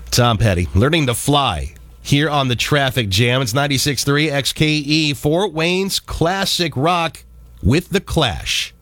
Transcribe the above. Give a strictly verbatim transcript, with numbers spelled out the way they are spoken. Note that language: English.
Tom Petty, learning to fly here on the Traffic Jam. It's ninety-six point three X K E, Fort Wayne's classic rock with The Clash.